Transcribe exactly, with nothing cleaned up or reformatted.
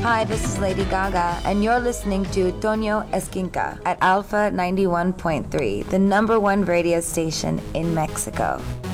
Hi, this is Lady Gaga, and you're listening to Tonio Esquinca at Alpha ninety-one point three, the number one radio station in Mexico.